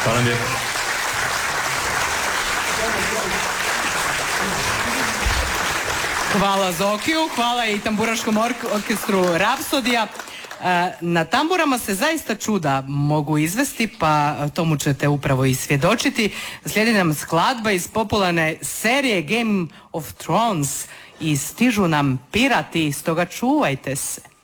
Hvala vam lijepo. Hvala Zokiju, hvala i tamburaškom orkestru Rapsodija. Na tamburama se zaista čuda mogu izvesti, pa tomu ćete upravo i svjedočiti. Slijedi nam skladba iz popularne serije Game of Thrones i stižu nam pirati, stoga čuvajte se.